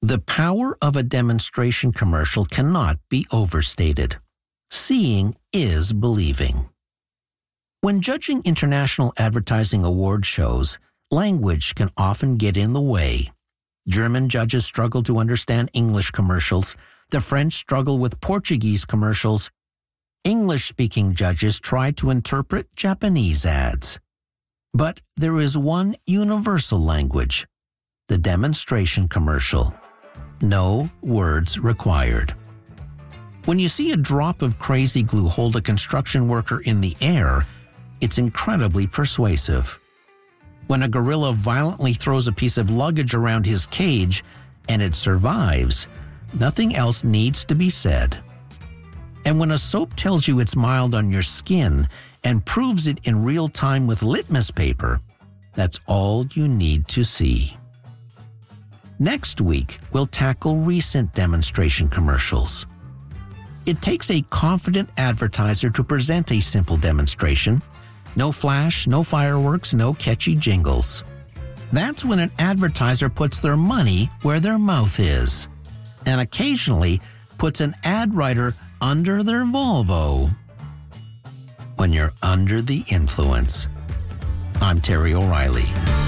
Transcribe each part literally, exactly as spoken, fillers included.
The power of a demonstration commercial cannot be overstated. Seeing is believing. When judging international advertising award shows, language can often get in the way. German judges struggle to understand English commercials. The French struggle with Portuguese commercials. English-speaking judges try to interpret Japanese ads. But there is one universal language, the demonstration commercial. No words required. When you see a drop of crazy glue hold a construction worker in the air, it's incredibly persuasive. When a gorilla violently throws a piece of luggage around his cage and it survives, nothing else needs to be said. And when a soap tells you it's mild on your skin and proves it in real time with litmus paper, that's all you need to see. Next week, we'll tackle recent demonstration commercials. It takes a confident advertiser to present a simple demonstration. No flash, no fireworks, no catchy jingles. That's when an advertiser puts their money where their mouth is, and occasionally puts an ad writer under their Volvo. When you're under the influence. I'm Terry O'Reilly.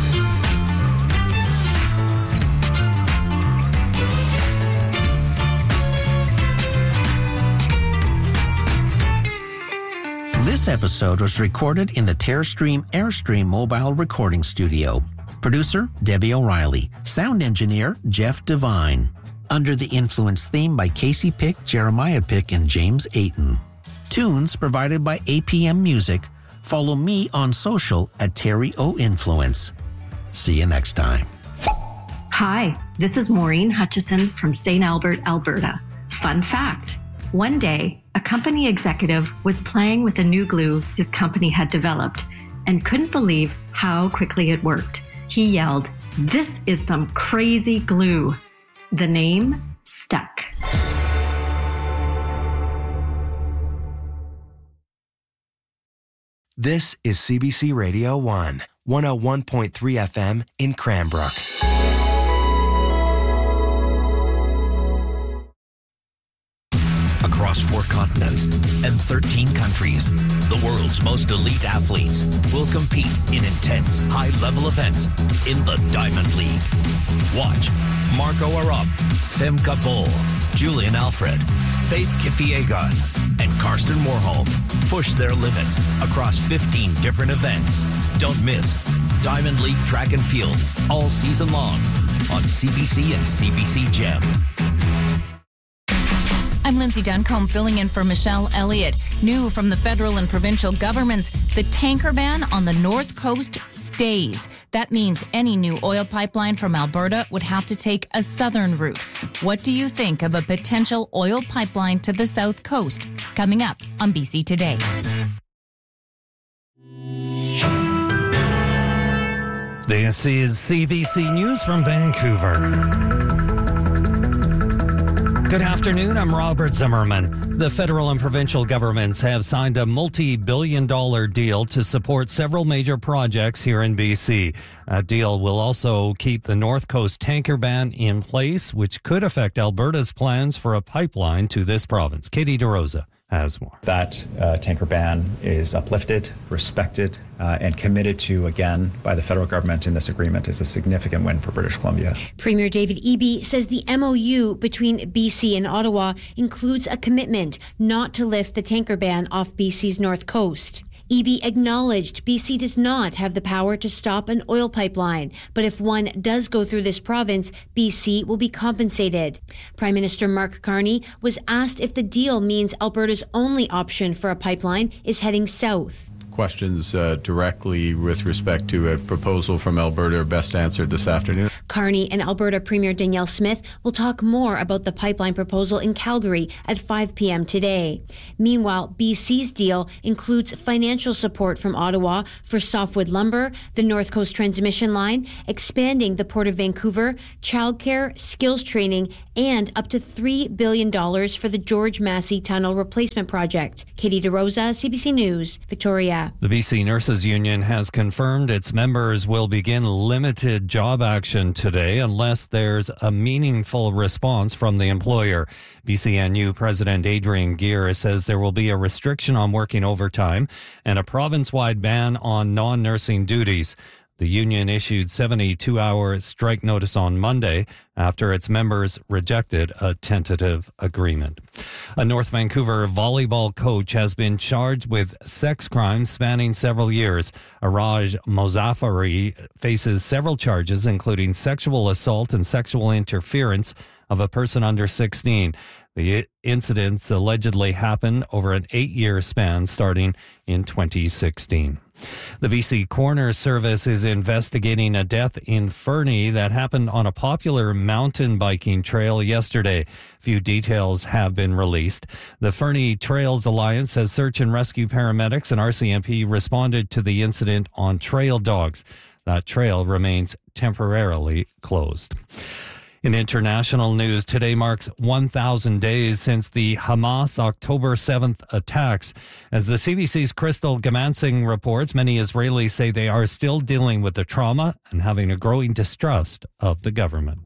This episode was recorded in the Terrestream Airstream mobile recording studio. Producer, Debbie O'Reilly. Sound engineer, Jeff Devine. Under the Influence theme by Casey Pick, Jeremiah Pick, and James Ayton. Tunes provided by A P M Music. Follow me on social at Terry O Influence. See you next time. Hi, this is Maureen Hutchison from Saint Albert, Alberta. Fun fact. One day, a company executive was playing with a new glue his company had developed and couldn't believe how quickly it worked. He yelled, "This is some crazy glue." The name stuck. This is C B C Radio one, one oh one point three F M in Cranbrook. Across four continents and thirteen countries, the world's most elite athletes will compete in intense, high-level events in the Diamond League. Watch Marco Arop, Femke Bol, Julian Alfred, Faith Kipyegon, and Karsten Warholm push their limits across fifteen different events. Don't miss Diamond League Track and Field all season long on C B C and C B C Gem. I'm Lindsay Duncombe filling in for Michelle Elliott. New from the federal and provincial governments, the tanker ban on the North Coast stays. That means any new oil pipeline from Alberta would have to take a southern route. What do you think of a potential oil pipeline to the South Coast? Coming up on B C Today. This is C B C News from Vancouver. Good afternoon, I'm Robert Zimmerman. The federal and provincial governments have signed a multi-billion dollar deal to support several major projects here in B C. A deal will also keep the North Coast tanker ban in place, which could affect Alberta's plans for a pipeline to this province. Katie DeRosa has more. That uh, tanker ban is uplifted, respected, uh, and committed to again by the federal government in this agreement is a significant win for British Columbia. Premier David Eby says the M O U between B C and Ottawa includes a commitment not to lift the tanker ban off B C's north coast. Eby acknowledged B C does not have the power to stop an oil pipeline, but if one does go through this province, B C will be compensated. Prime Minister Mark Carney was asked if the deal means Alberta's only option for a pipeline is heading south. Questions uh, directly with respect to a proposal from Alberta are best answered this afternoon. Carney and Alberta Premier Danielle Smith will talk more about the pipeline proposal in Calgary at five p.m. today. Meanwhile, B C's deal includes financial support from Ottawa for softwood lumber, the North Coast Transmission Line, expanding the Port of Vancouver, childcare, skills training, and up to three billion dollars for the George Massey Tunnel Replacement Project. Katie DeRosa, C B C News, Victoria. The B C Nurses Union has confirmed its members will begin limited job action today unless there's a meaningful response from the employer. B C N U President Adrian Gear says there will be a restriction on working overtime and a province-wide ban on non-nursing duties. The union issued seventy-two hour strike notice on Monday after its members rejected a tentative agreement. A North Vancouver volleyball coach has been charged with sex crimes spanning several years. Araj Mozaffari faces several charges, including sexual assault and sexual interference of a person under sixteen. The incidents allegedly happened over an eight-year span starting in twenty sixteen. The B C Coroner Service is investigating a death in Fernie that happened on a popular mountain biking trail yesterday. Few details have been released. The Fernie Trails Alliance says search and rescue paramedics and R C M P responded to the incident on trail dogs. That trail remains temporarily closed. In international news, today marks one thousand days since the Hamas October seventh attacks. As the C B C's Crystal Gamansing reports, many Israelis say they are still dealing with the trauma and having a growing distrust of the government.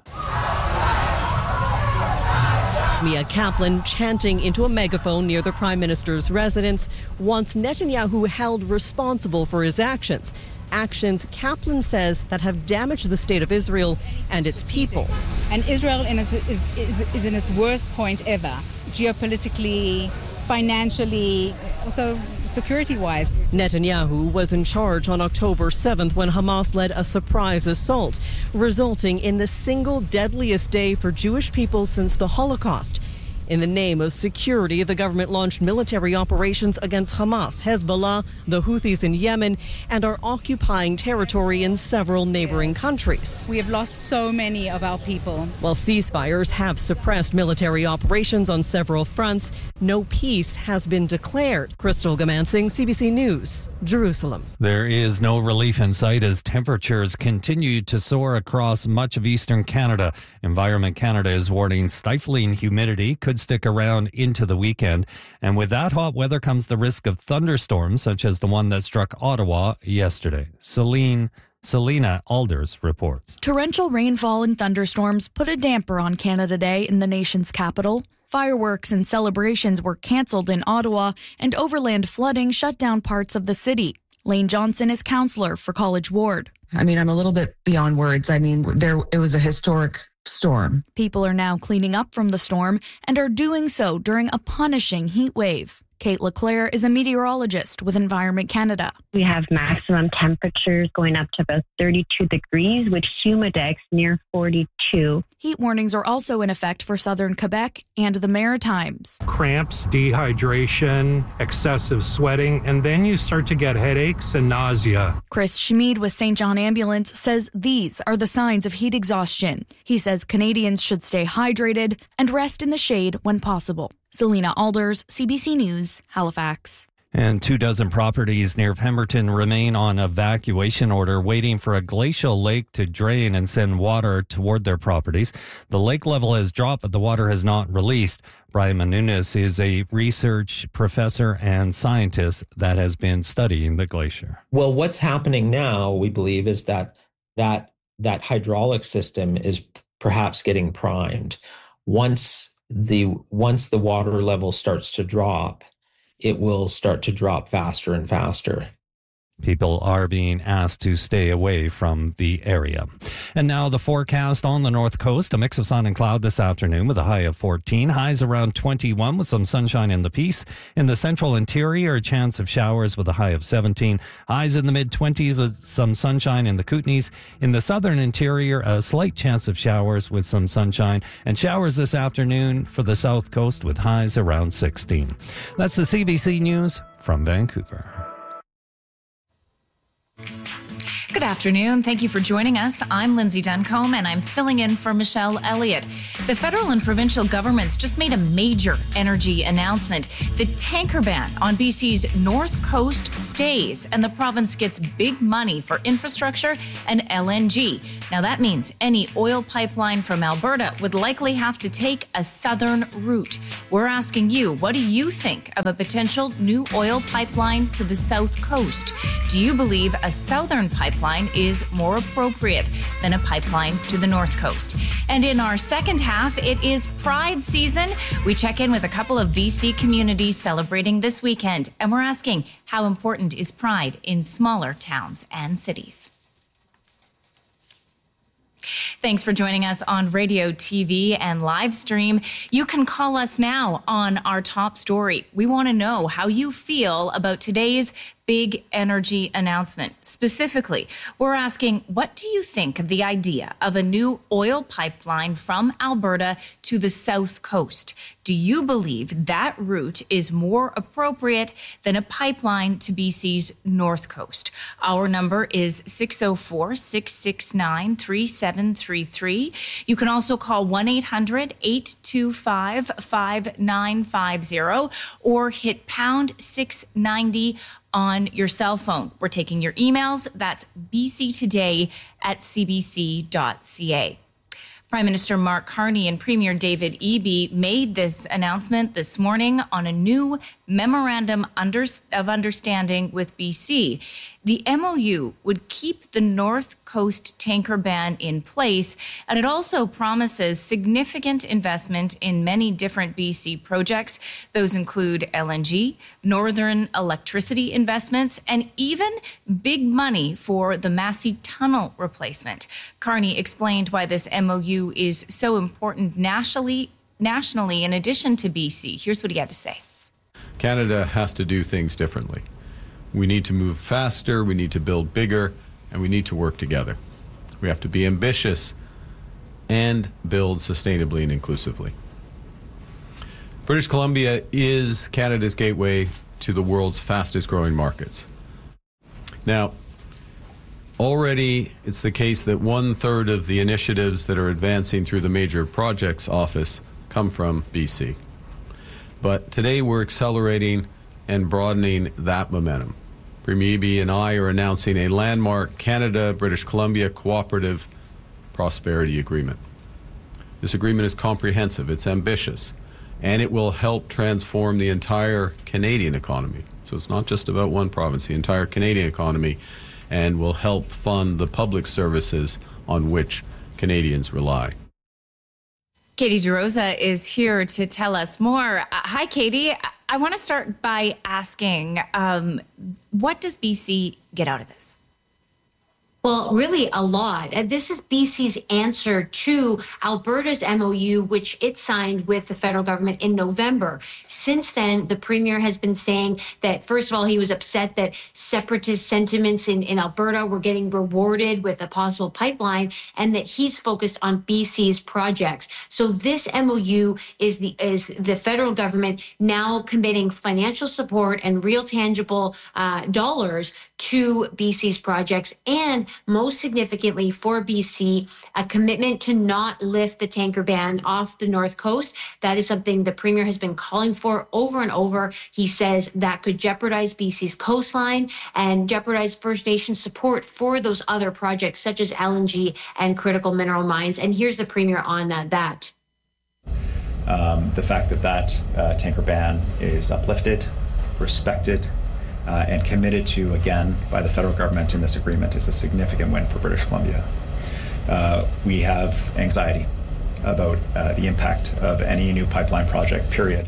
Mia Kaplan chanting into a megaphone near the Prime Minister's residence wants Netanyahu held responsible for his actions. Actions, Kaplan says, that have damaged the state of Israel and its people. And Israel in its, is, is, is in its worst point ever, geopolitically, financially, also security-wise. Netanyahu was in charge on October seventh when Hamas led a surprise assault, resulting in the single deadliest day for Jewish people since the Holocaust. In the name of security, the government launched military operations against Hamas, Hezbollah, the Houthis in Yemen, and are occupying territory in several neighboring countries. We have lost so many of our people. While ceasefires have suppressed military operations on several fronts, no peace has been declared. Crystal Gamansing, C B C News, Jerusalem. There is no relief in sight as temperatures continue to soar across much of eastern Canada. Environment Canada is warning stifling humidity could stick around into the weekend. And with that hot weather comes the risk of thunderstorms, such as the one that struck Ottawa yesterday. Celine, Selena Alders reports. Torrential rainfall and thunderstorms put a damper on Canada Day in the nation's capital. Fireworks and celebrations were cancelled in Ottawa, and overland flooding shut down parts of the city. Lane Johnson is councillor for College Ward. I mean, I'm a little bit beyond words. I mean, there it was a historic storm. People are now cleaning up from the storm and are doing so during a punishing heat wave. Kate Leclerc is a meteorologist with Environment Canada. We have maximum temperatures going up to about thirty-two degrees, with humidex near forty-two. Heat warnings are also in effect for southern Quebec and the Maritimes. Cramps, dehydration, excessive sweating, and then you start to get headaches and nausea. Chris Schmid with Saint John Ambulance says these are the signs of heat exhaustion. He says Canadians should stay hydrated and rest in the shade when possible. Selena Alders, C B C News, Halifax. And two dozen properties near Pemberton remain on evacuation order, waiting for a glacial lake to drain and send water toward their properties. The lake level has dropped, but the water has not released. Brian Menounos is a research professor and scientist that has been studying the glacier. Well, what's happening now, we believe, is that that that hydraulic system is perhaps getting primed. Once the once the water level starts to drop, it will start to drop faster and faster. People are being asked to stay away from the area. And now the forecast on the north coast. A mix of sun and cloud this afternoon with a high of fourteen. Highs around twenty-one with some sunshine in the Peace. In the central interior, a chance of showers with a high of seventeen. Highs in the mid-twenties with some sunshine in the Kootenays. In the southern interior, a slight chance of showers with some sunshine. And showers this afternoon for the south coast with highs around sixteen. That's the C B C News from Vancouver. Good afternoon. Thank you for joining us. I'm Lindsay Duncombe, and I'm filling in for Michelle Elliott. The federal and provincial governments just made a major energy announcement. The tanker ban on B C's North Coast stays, and the province gets big money for infrastructure and L N G. Now, that means any oil pipeline from Alberta would likely have to take a southern route. We're asking you, what do you think of a potential new oil pipeline to the south coast? Do you believe a southern pipeline pipeline is more appropriate than a pipeline to the North Coast. And in our second half, it is Pride season. We check in with a couple of B C communities celebrating this weekend, and we're asking, how important is Pride in smaller towns and cities? Thanks for joining us on radio, T V, and live stream. You can call us now on our top story. We want to know how you feel about today's big energy announcement. Specifically, we're asking, what do you think of the idea of a new oil pipeline from Alberta to the South Coast? Do you believe that route is more appropriate than a pipeline to B C's North Coast? Our number is six oh four, six six nine, three seven three three. You can also call one eight hundred, eight two five, five nine five zero or hit pound six ninety on your cell phone. We're taking your emails. That's b c today at c b c dot c a. Prime Minister Mark Carney and Premier David Eby made this announcement this morning on a new memorandum under, of understanding with B C. The M O U would keep the North Coast tanker ban in place, and it also promises significant investment in many different B C projects. Those include L N G, northern electricity investments, and even big money for the Massey Tunnel replacement. Carney explained why this M O U is so important nationally, nationally in addition to B C. Here's what he had to say. Canada has to do things differently. We need to move faster, we need to build bigger, and we need to work together. We have to be ambitious and build sustainably and inclusively. British Columbia is Canada's gateway to the world's fastest growing markets. Now, already it's the case that one third of the initiatives that are advancing through the Major Projects Office come from B C. But today we're accelerating and broadening that momentum. Premier Eby and I are announcing a landmark Canada-British Columbia Cooperative Prosperity Agreement. This agreement is comprehensive, it's ambitious, and it will help transform the entire Canadian economy. So it's not just about one province, the entire Canadian economy, and will help fund the public services on which Canadians rely. Katie DeRosa is here to tell us more. Uh, hi, Katie. I want to start by asking, um, what does B C get out of this? Well, really a lot. And this is B C's answer to Alberta's M O U, which it signed with the federal government in November. Since then, the premier has been saying that, first of all, he was upset that separatist sentiments in, in Alberta were getting rewarded with a possible pipeline, and that he's focused on B C's projects. So this M O U is the is the federal government now committing financial support and real tangible uh, dollars to B C's projects, and most significantly for B C, a commitment to not lift the tanker ban off the North Coast. That is something the premier has been calling for over and over. He says that could jeopardize B C's coastline and jeopardize First Nation support for those other projects such as L N G and critical mineral mines. And here's the premier on uh, that. Um, the fact that that uh, tanker ban is uplifted, respected, Uh, and committed to again by the federal government in this agreement is a significant win for British Columbia. Uh, we have anxiety about uh, the impact of any new pipeline project, period.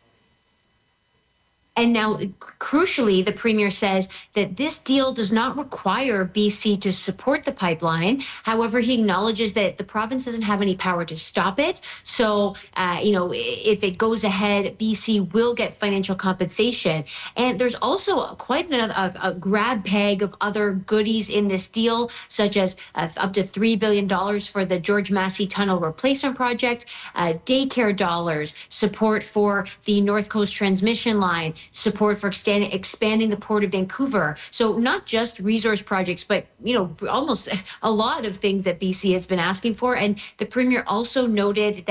And now, crucially, the premier says that this deal does not require B C to support the pipeline. However, he acknowledges that the province doesn't have any power to stop it. So, uh, you know, if it goes ahead, B C will get financial compensation. And there's also quite another, a, a grab bag of other goodies in this deal, such as uh, up to three billion dollars for the George Massey Tunnel replacement project, uh, daycare dollars, support for the North Coast transmission line, support for extending, expanding the Port of Vancouver. So not just resource projects, but, you know, almost a lot of things that B C has been asking for. And the premier also noted that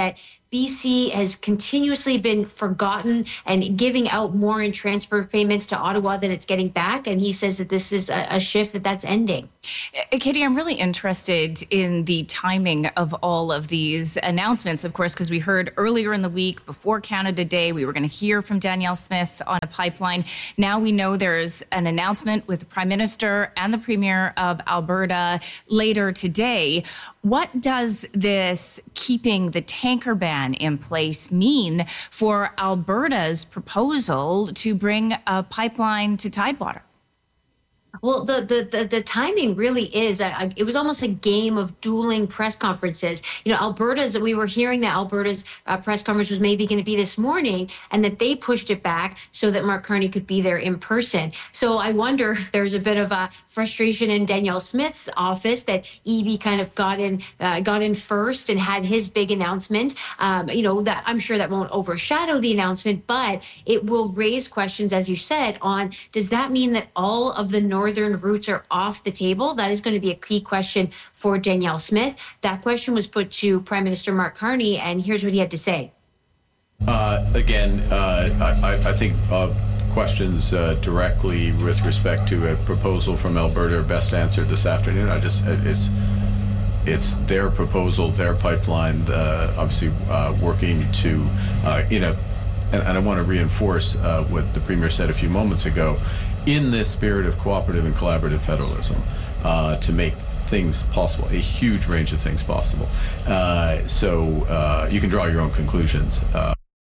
B C has continuously been forgotten and giving out more in transfer payments to Ottawa than it's getting back. And he says that this is a, a shift that that's ending. Katie, I'm really interested in the timing of all of these announcements, of course, because we heard earlier in the week before Canada Day, we were going to hear from Danielle Smith on a pipeline. Now we know there's an announcement with the Prime Minister and the Premier of Alberta later today. What does this keeping the tanker ban in place mean for Alberta's proposal to bring a pipeline to Tidewater? Well, the, the, the, the timing really is, a, a, it was almost a game of dueling press conferences. You know, Alberta's, we were hearing that Alberta's uh, press conference was maybe going to be this morning and that they pushed it back so that Mark Carney could be there in person. So I wonder if there's a bit of a frustration in Danielle Smith's office that E B kind of got in, uh, got in first and had his big announcement. Um, you know, that I'm sure that won't overshadow the announcement, but it will raise questions, as you said, on does that mean that all of the North Northern routes are off the table? That is going to be a key question for Danielle Smith. That question was put to Prime Minister Mark Carney, and here's what he had to say. Uh, again, uh, I, I think uh, questions uh, directly with respect to a proposal from Alberta are best answered this afternoon. I just, it's, it's their proposal, their pipeline, uh, obviously uh, working to, uh, in a, and, and I want to reinforce uh, what the Premier said a few moments ago, in this spirit of cooperative and collaborative federalism, uh, to make things possible, a huge range of things possible. Uh, so uh, you can draw your own conclusions. Uh,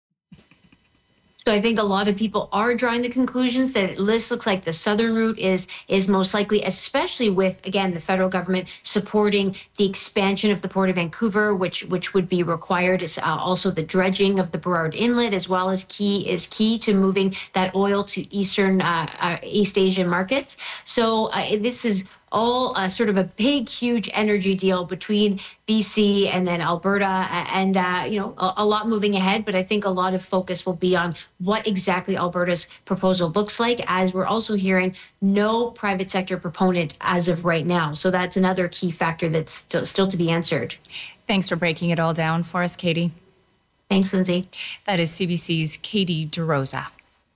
So I think a lot of people are drawing the conclusions that this looks like the southern route is is most likely, especially with, again, the federal government supporting the expansion of the Port of Vancouver, which which would be required. Is uh, also the dredging of the Burrard Inlet, as well as key is key to moving that oil to eastern uh, uh, East Asian markets. So uh, this is all uh, sort of a big, huge energy deal between B C and then Alberta, and uh, you know, a, a lot moving ahead. But I think a lot of focus will be on what exactly Alberta's proposal looks like, as we're also hearing no private sector proponent as of right now. So that's another key factor that's still, still to be answered. Thanks for breaking it all down for us, Katie. Thanks, Lindsay. That is C B C's Katie DeRosa.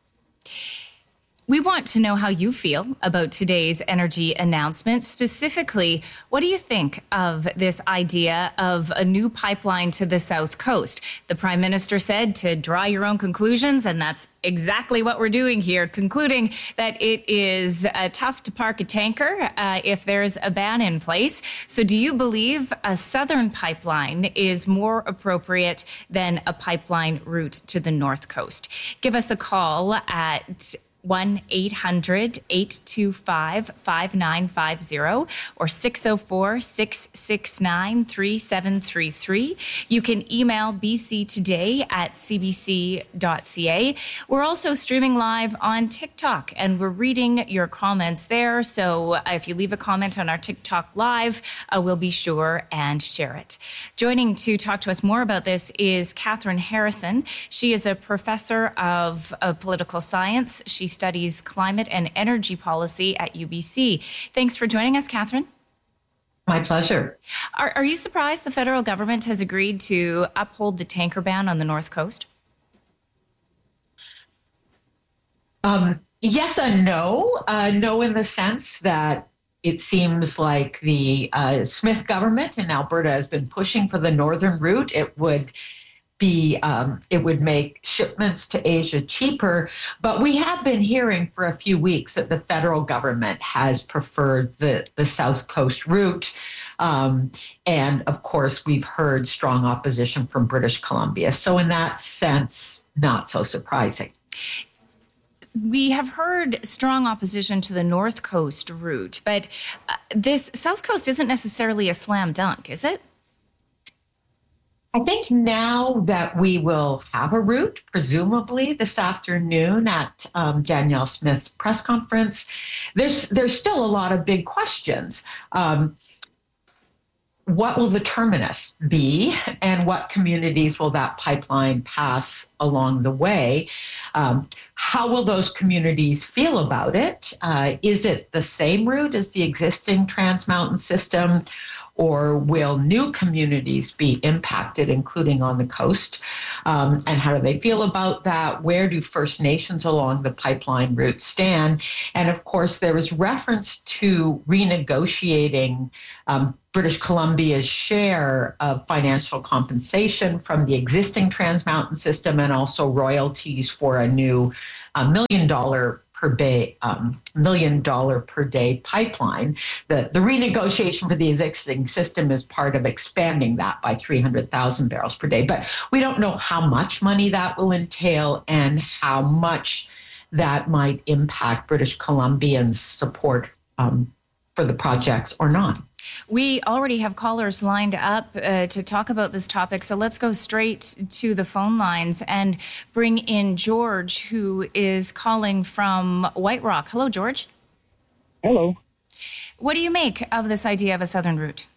We want to know how you feel about today's energy announcement. Specifically, what do you think of this idea of a new pipeline to the South Coast? The Prime Minister said to draw your own conclusions, and that's exactly what we're doing here, concluding that it is uh, tough to park a tanker uh, if there's a ban in place. So do you believe a southern pipeline is more appropriate than a pipeline route to the North Coast? Give us a call at one eight hundred eight two five five nine five zero or six oh four six six nine three seven three three. You can email b c today at c b c dot c a. We're also streaming live on TikTok, and we're reading your comments there. So if you leave a comment on our TikTok live, uh, we'll be sure and share it. Joining to talk to us more about this is Catherine Harrison. She is a professor of, of political science. She studies climate and energy policy at U B C. Thanks for joining us, Catherine. My pleasure. Are, are you surprised the federal government has agreed to uphold the tanker ban on the North Coast? Um, yes and no. Uh, no, in the sense that it seems like the uh, Smith government in Alberta has been pushing for the northern route. It would be um, it would make shipments to Asia cheaper, but we have been hearing for a few weeks that the federal government has preferred the the South Coast route, um, and of course we've heard strong opposition from British Columbia. So in that sense, not so surprising. We have heard strong opposition to the North Coast route, but uh, this South Coast isn't necessarily a slam dunk, is it? I think now that we will have a route, presumably this afternoon at um, Danielle Smith's press conference, there's there's still a lot of big questions. Um, what will the terminus be, and what communities will that pipeline pass along the way? Um, how will those communities feel about it? Uh, is it the same route as the existing Trans Mountain system? or will new communities be impacted, including on the coast? Um, and how do they feel about that? Where do First Nations along the pipeline route stand? And of course, there was reference to renegotiating um, British Columbia's share of financial compensation from the existing Trans Mountain system, and also royalties for a new uh, million dollar per day, um, million dollar per day pipeline. The, the renegotiation for the existing system is part of expanding that by three hundred thousand barrels per day. But we don't know how much money that will entail and how much that might impact British Columbians' support um, for the projects or not. We already have callers lined up uh, to talk about this topic, so let's go straight to the phone lines and bring in George, who is calling from White Rock. Hello, George. Hello. What do you make of this idea of a southern route?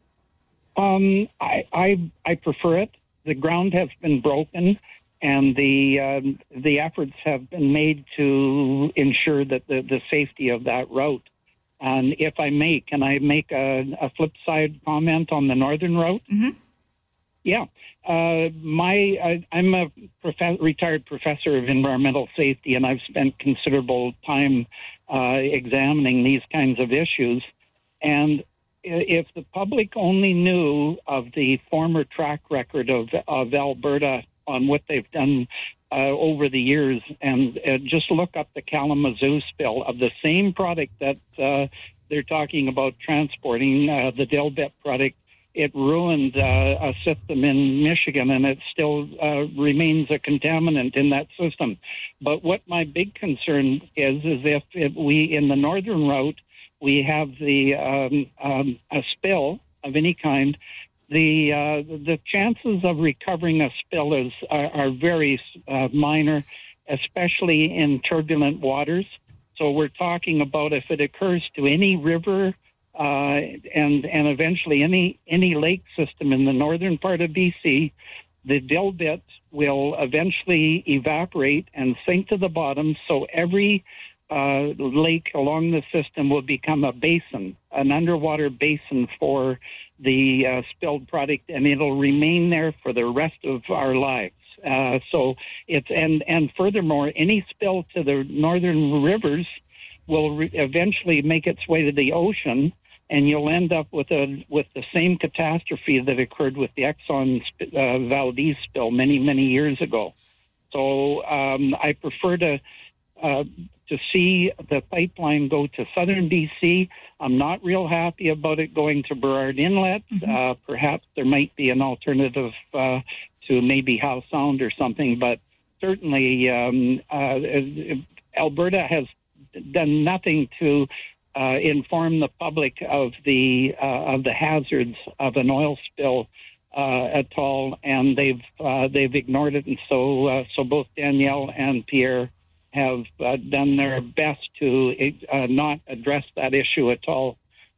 Um, I, I I prefer it. The ground has been broken, and the um, the efforts have been made to ensure that the, the safety of that route. And if I may, can I make a, a flip side comment on the northern route? Mm-hmm. Yeah. Uh, my I, I'm a prof- retired professor of environmental safety, and I've spent considerable time uh, examining these kinds of issues. And if the public only knew of the former track record of, of Alberta on what they've done Uh, over the years, and uh, just look up the Kalamazoo spill of the same product that uh, they're talking about transporting, uh, the Dilbit product. It ruined uh, a system in Michigan, and it still uh, remains a contaminant in that system. But what my big concern is, is if it, we, in the northern route, we have the um, um, a spill of any kind, The uh, the chances of recovering a spill is are, are very uh, minor, especially in turbulent waters. So we're talking about if it occurs to any river uh, and and eventually any any lake system in the northern part of B C, the Dilbit will eventually evaporate and sink to the bottom. So every uh, lake along the system will become a basin, an underwater basin for the uh, spilled product, and it'll remain there for the rest of our lives. Uh, so it's and and furthermore, any spill to the northern rivers will re- eventually make its way to the ocean, and you'll end up with a with the same catastrophe that occurred with the Exxon uh, Valdez spill many many years ago. So um, I prefer to. Uh, to see the pipeline go to southern B C. I'm not real happy about it going to Burrard Inlet. Mm-hmm. Uh, perhaps there might be an alternative uh, to maybe Howe Sound or something, but certainly um, uh, Alberta has done nothing to uh, inform the public of the uh, of the hazards of an oil spill uh, at all, and they've uh, they've ignored it. And so uh, so both Danielle and Pierre have uh, done their best to uh, not address that issue at all.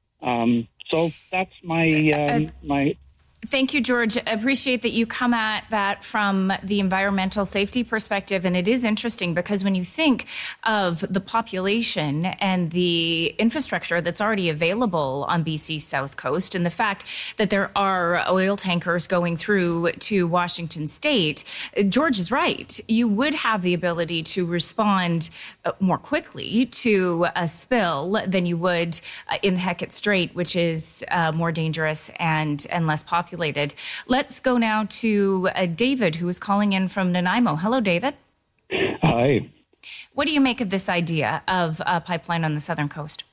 Um, so that's my um, uh, my. Thank you, George. I appreciate that you come at that from the environmental safety perspective. And it is interesting because when you think of the population and the infrastructure that's already available on B C's south coast, and the fact that there are oil tankers going through to Washington state, George is right. You would have the ability to respond more quickly to a spill than you would in the Hecate Strait, which is uh, more dangerous and, and less popular. Let's go now to uh, David, who is calling in from Nanaimo. Hello, David. Hi. What do you make of this idea of a pipeline on the southern coast?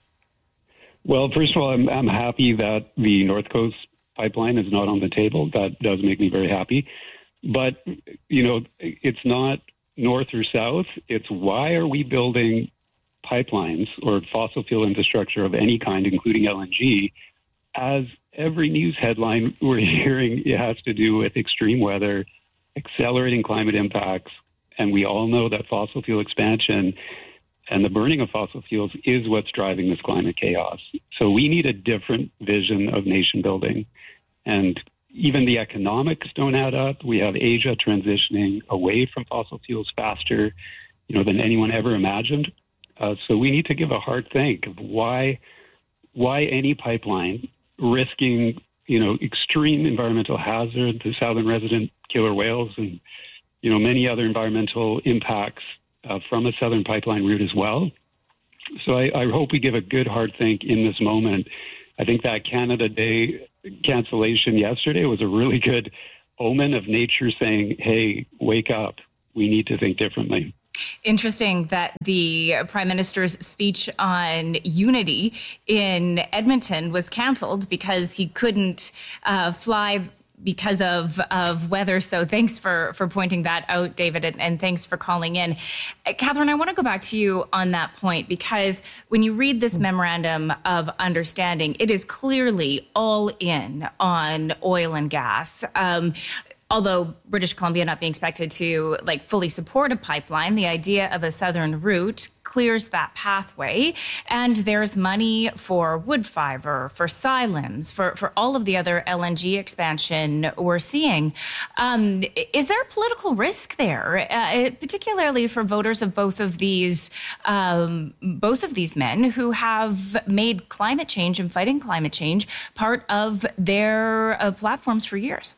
Well, first of all, I'm, I'm happy that the North Coast pipeline is not on the table. That does make me very happy. But, you know, it's not north or south. It's why are we building pipelines or fossil fuel infrastructure of any kind, including L N G, as every news headline we're hearing it has to do with extreme weather, accelerating climate impacts, and we all know that fossil fuel expansion and the burning of fossil fuels is what's driving this climate chaos. So we need a different vision of nation building. And even the economics don't add up. We have Asia transitioning away from fossil fuels faster, you know, than anyone ever imagined. Uh, so we need to give a hard think of why, why any pipeline risking, you know, extreme environmental hazard, the southern resident killer whales, and, you know, many other environmental impacts uh, from a southern pipeline route as well. So I, I hope we give a good hard think in this moment. I think that Canada Day cancellation yesterday was a really good omen of nature saying, hey, wake up. We need to think differently. Interesting that the Prime Minister's speech on unity in Edmonton was canceled because he couldn't uh, fly because of, of weather. So thanks for, for pointing that out, David, and, and thanks for calling in. Uh, Catherine, I want to go back to you on that point, because when you read this memorandum of understanding, it is clearly all in on oil and gas. Um, Although British Columbia not being expected to like fully support a pipeline, the idea of a southern route clears that pathway. And there's money for wood fiber, for siloams, for, for all of the other L N G expansion we're seeing. Um, is there political risk there, uh, particularly for voters of both of these um, both of these men who have made climate change and fighting climate change part of their uh, platforms for years?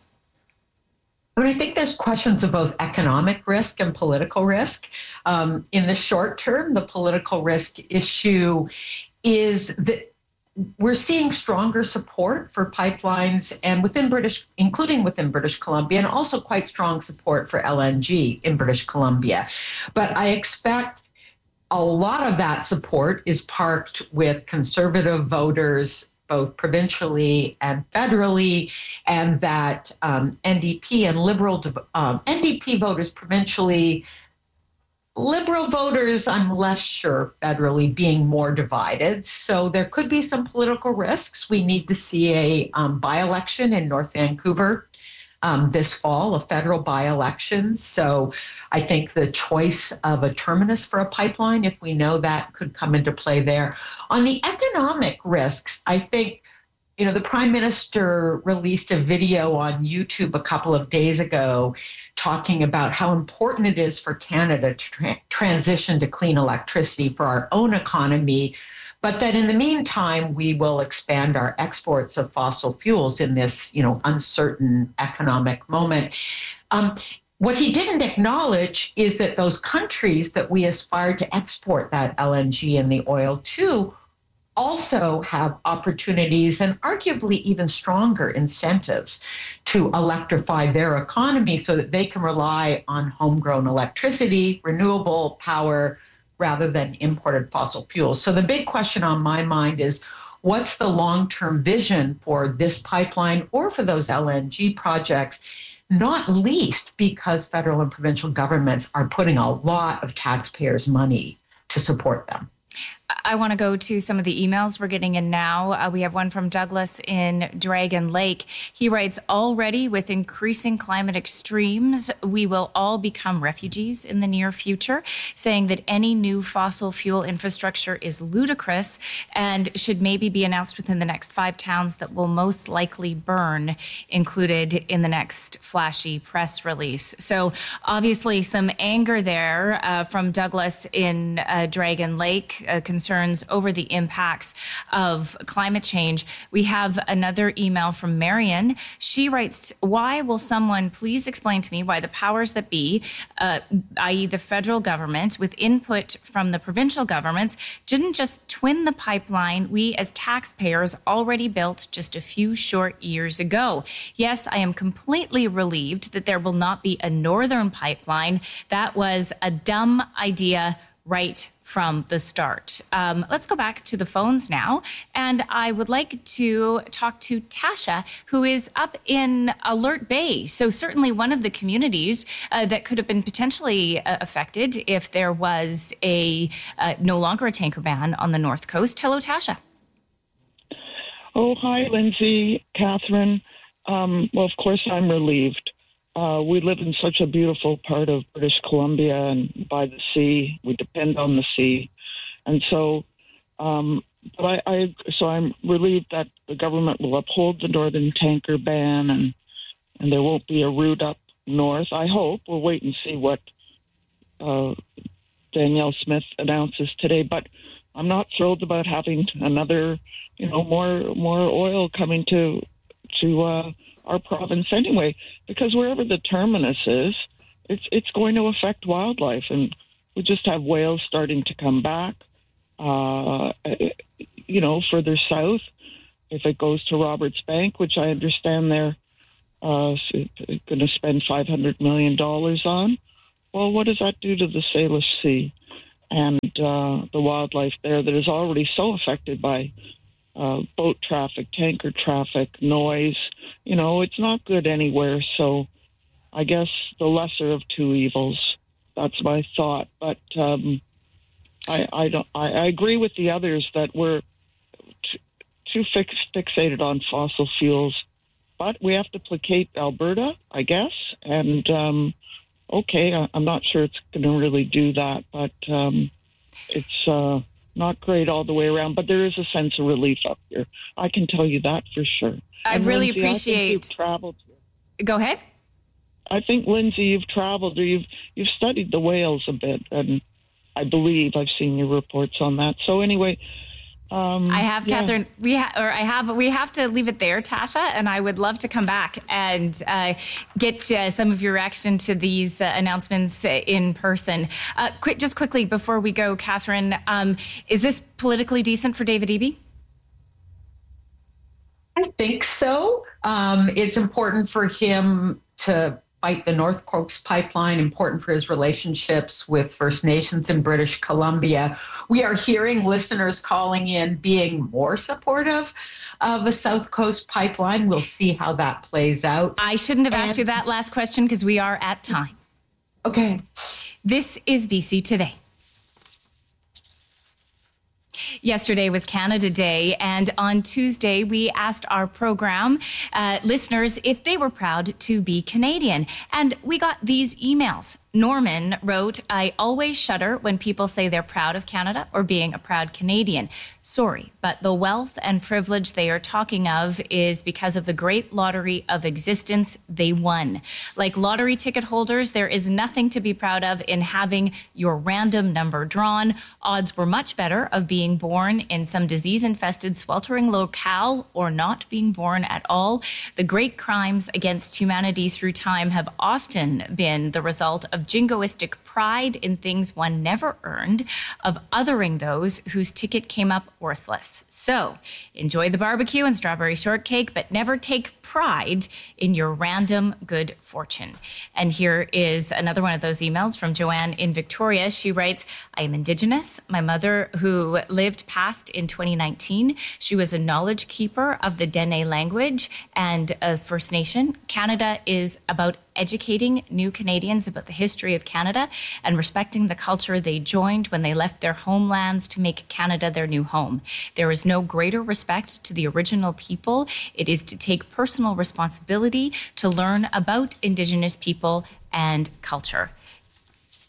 I mean, I think there's questions of both economic risk and political risk. Um, in the short term, the political risk issue is that we're seeing stronger support for pipelines and within British, including within British Columbia, and also quite strong support for L N G in British Columbia. But I expect a lot of that support is parked with conservative voters, both provincially and federally, and that um, N D P and Liberal, um, N D P voters provincially, Liberal voters, I'm less sure federally, being more divided. So there could be some political risks. We need to see a um, by-election in North Vancouver um, this fall, a federal by-election. So I think the choice of a terminus for a pipeline, if we know that, could come into play there. On the economic risks, I think, you know, the Prime Minister released a video on YouTube a couple of days ago talking about how important it is for Canada to tra- transition to clean electricity for our own economy, but that in the meantime, we will expand our exports of fossil fuels in this, you know, uncertain economic moment. Um, What he didn't acknowledge is that those countries that we aspire to export that L N G and the oil to also have opportunities and arguably even stronger incentives to electrify their economy so that they can rely on homegrown electricity, renewable power, rather than imported fossil fuels. So the big question on my mind is, what's the long-term vision for this pipeline or for those L N G projects? Not least because federal and provincial governments are putting a lot of taxpayers' money to support them. I want to go to some of the emails we're getting in now. Uh, we have one from Douglas in Dragon Lake. He writes, already with increasing climate extremes, we will all become refugees in the near future, saying that any new fossil fuel infrastructure is ludicrous and should maybe be announced within the next five towns that will most likely burn, included in the next flashy press release. So obviously some anger there uh, from Douglas in uh, Dragon Lake, uh, concerns over the impacts of climate change. We have another email from Marion. She writes, why will someone please explain to me why the powers that be, uh, that is the federal government, with input from the provincial governments, didn't just twin the pipeline we as taxpayers already built just a few short years ago? Yes, I am completely relieved that there will not be a northern pipeline. That was a dumb idea right from the start. Um, let's go back to the phones now. And I would like to talk to Tasha, who is up in Alert Bay. So certainly one of the communities uh, that could have been potentially uh, affected if there was a uh, no longer a tanker ban on the North Coast. Hello, Tasha. Oh, hi, Lindsay, Catherine. Um, well, of course, I'm relieved. Uh, we live in such a beautiful part of British Columbia and by the sea. We depend on the sea. And so, um, but I, I, so I'm relieved that the government will uphold the northern tanker ban and, and there won't be a route up north. I hope. We'll wait and see what uh, Danielle Smith announces today. But I'm not thrilled about having another, you know, more more oil coming to to uh, our province anyway, because wherever the terminus is, it's it's going to affect wildlife, and we just have whales starting to come back. Uh, you know, further south, if it goes to Roberts Bank, which I understand they're uh, going to spend five hundred million dollars on, well, what does that do to the Salish Sea and uh, the wildlife there that is already so affected by uh, boat traffic, tanker traffic, noise? You know, it's not good anywhere. So I guess the lesser of two evils. That's my thought. But um, I, I don't. I, I agree with the others that we're t- too fix, fixated on fossil fuels. But we have to placate Alberta, I guess. And um, okay, I, I'm not sure it's going to really do that, but um, it's uh, not great all the way around. But there is a sense of relief up here. I can tell you that for sure. I and really Lindsay, appreciate. I think you've traveled. Go ahead. I think, Lindsay, you've traveled or you've you've studied the whales a bit, and I believe I've seen your reports on that. So anyway, um, I have, yeah. Catherine. We ha- or I have. We have to leave it there, Tasha. And I would love to come back and uh, get uh, some of your reaction to these uh, announcements in person. Uh, quick, just quickly before we go, Catherine, um, is this politically decent for David Eby? I think so. Um, it's important for him to fight the North Coast pipeline, important for his relationships with First Nations in British Columbia. We are hearing listeners calling in being more supportive of a South Coast pipeline. We'll see how that plays out. I shouldn't have and, asked you that last question because we are at time. Okay. This is B C Today. Yesterday was Canada Day, and on Tuesday, we asked our program uh, listeners if they were proud to be Canadian. And we got these emails. Norman wrote, I always shudder when people say they're proud of Canada or being a proud Canadian. Sorry, but the wealth and privilege they are talking of is because of the great lottery of existence they won. Like lottery ticket holders, there is nothing to be proud of in having your random number drawn. Odds were much better of being born in some disease-infested, sweltering locale or not being born at all. The great crimes against humanity through time have often been the result of jingoistic pride in things one never earned, of othering those whose ticket came up worthless. So enjoy the barbecue and strawberry shortcake, but never take pride in your random good fortune. And here is another one of those emails from Joanne in Victoria. She writes, I am Indigenous. My mother, who lived past in twenty nineteen, she was a knowledge keeper of the Dene language and a First Nation. Canada is about educating new Canadians about the history of Canada and respecting the culture they joined when they left their homelands to make Canada their new home. There is no greater respect to the original people. It is to take personal responsibility to learn about Indigenous people and culture.